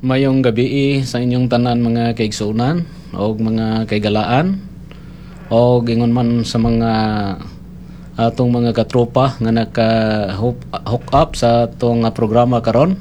Mayong gabi sa inyong tanan mga kaigsunan o mga kaigalaan o ingon man sa mga atong mga katropa nga naka-hook up sa atong programa karon.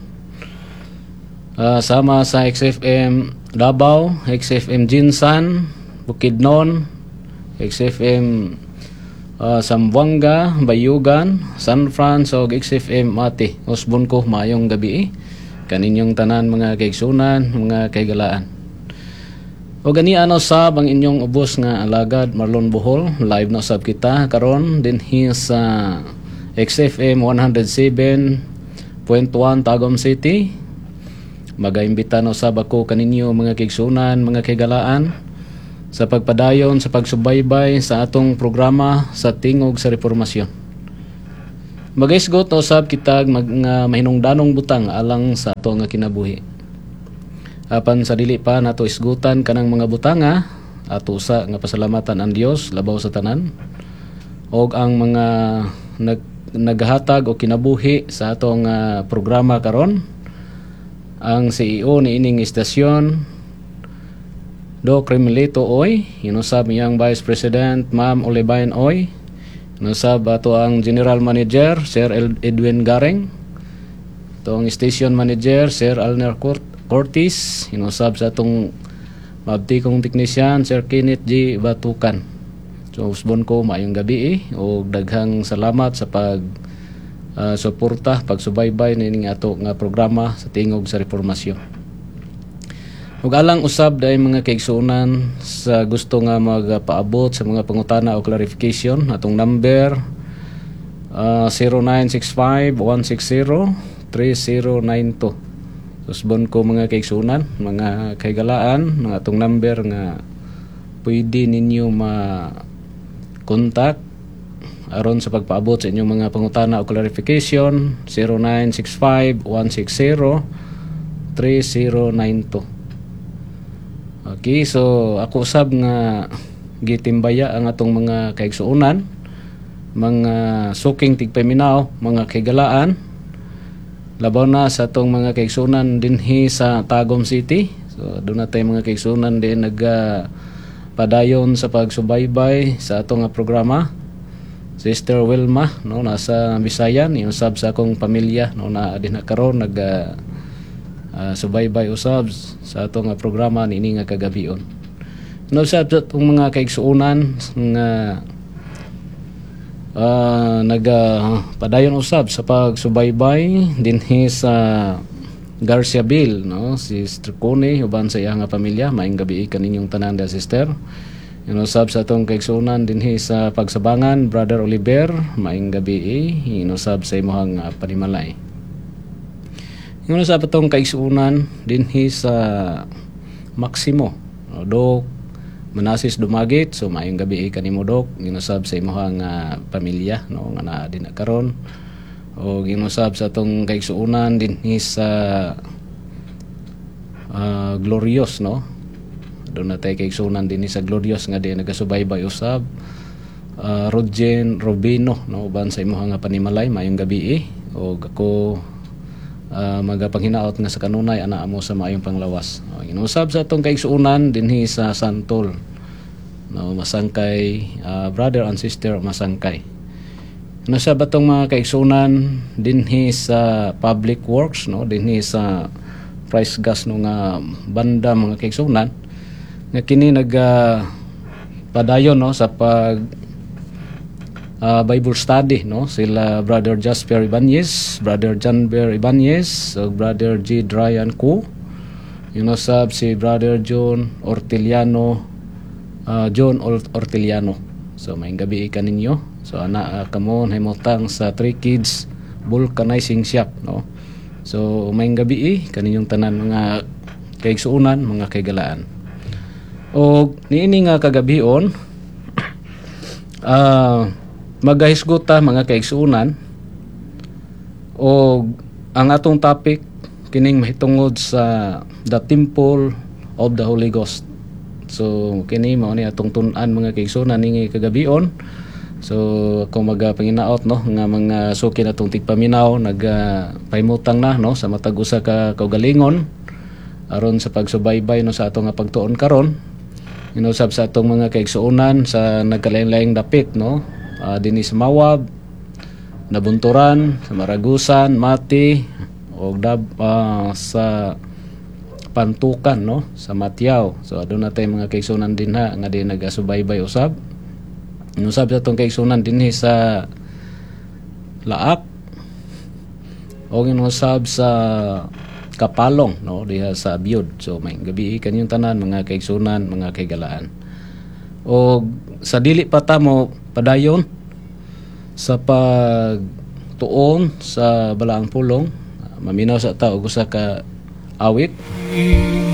Sama sa XFM Davao, XFM Jinsan, Bukidnon, XFM Zamboanga, Bayugan, San Fran, o XFM Mati. Usbon ko mayong gabi kaninyong tanan mga kaigsunan, mga kaigalaan. O gani ano sab ang inyong ubos nga alagad Marlon Bohol, live na sab kita karon dinhi sa XFM 107.1 Tagum City. Magaimbita no sab ako kaninyo mga kaigsunan, mga kaigalaan sa pagpadayon sa pagsubaybay sa atong programa sa tingog sa reformasyon. Magaisgot no sab kitag mahinungdanong butang alang sa ato nga kinabuhi. Apan sa dili pa nato isgutan kanang mga butanga, ato sa nga pasalamatan ang Dios labaw sa tanan og ang mga naghatag o kinabuhi sa atong programa karon. Ang CEO ni ining istasyon, Doc Remilito Oy, inusab niyang Vice President Ma'am Olivain Oy, inusab ato ang General Manager Sir Edwin Gareng, ito ang Station Manager Sir Alner Cortis, inusab sa atong mabtikong teknisyan Sir Kenneth G. Batukan. So usbon ko maayong gabi o daghang salamat sa suporta, pagsubaybay nining ato nga programa sa tingog sa reformasyon. Ug alang usab daay mga kaigsunan sa gusto nga magpaabot sa mga pangutana o clarification, atong number 0965-160-3092. Usbon ko mga kaigsunan, mga kaigalaan, ng atong number nga pwede ninyo ma-contact aron sa pagpaabot sa inyong mga pangutana o clarification. 0965-160-3092. Okay, so ako usab nga gitimbaya ang atong mga kaigsuonan, mga suking tigpaminaw, mga kaigalaan, labaw na sa atong mga kaigsuonan dinhi sa Tagum City. So doon na tayo mga kaigsuonan din nagpadayon sa pagsubaybay sa atong programa. Sister Wilma no nasa Bisayan, yung usab sa akong pamilya no na din karon subaybay usab sa atong programa niini nga kagabion. No usab sa atong mga kaigsuonan nga padayon usab sa pagsubaybay dinhi sa Garciabil no si Sister Connie uban sa iyang pamilya. Maayong gabi kaninyong tanan da sister. Inusab sa atong kaigsuonan dinhi sa Pagsabangan Brother Oliver, maayong gabi inusab sa imong panimalay. Inusab atong kaigsuonan dinhi sa Maximo Dok Manasis Dumagit, so maayong gabi kanimo Dok. Inusab sa imong pamilya no nga naa din karon. O inusab sa atong kaigsuonan dinhi sa Glorious no. Doon na tayo kaigsunan din sa Glorious nga di nagasubaybay usab. Rodjen Robino no uban sa imong panimalay, maayong gabi o ako magapanghinaot nga sa kanunay ana amo sa maayong panglawas. Inusab sa atong kaigsuonan dinhi sa Santol no Masangkay, brother and sister Masangkay. Inusab atong mga kaigsuonan dinhi sa Public Works no dinhi sa Price Gas no nga banda mga kaigsuonan nga kini padayon no sa pag Bible study no sila Brother Jasper Ibanez, Brother Janber Ibanez, Brother G. Dryan Ku, inusab si Brother John Orteliano, So maayong gabi kaninyo. So ana kamo himutang sa 3 Kids Vulcanizing Shop no. So maayong gabi kaninyong tanan mga kaigsuonan, mga kaigalaan. O niini nga kagabion magahisgota mga kaigsuonan o ang atong topic kining mahitungod sa the Temple of the Holy Ghost. So kini mao ni atong tun-an mga kaigsuonan ningi kagabion. So ako magpanginaot no nga mga suki natong tigpaminaw nagpahimutang na no sa matag usa ka kaugalingon aron sa pagsubaybay no sa ato nga pagtuon karon, inusab sa atong mga kaigsuonan sa nagkalain-laing dapit no, dinhi sa Mawab, Nabunturan, sa Maragusan, Mati, o sa Pantukan no, sa Matyaw. So aduna tay mga kaigsuonan dinha nga di nagasubaybay usab. Inusab sa atong kaigsuonan dinhi sa Laak, o inusab sa Kapalong no, diha sa Abyod. So may gabi kanyang tanan mga kaigsunan, mga kaigalaan. O sa dili pa ta mo padayon sa pagtuon sa Balaang Pulong, maminaw sa ta og usa ka awit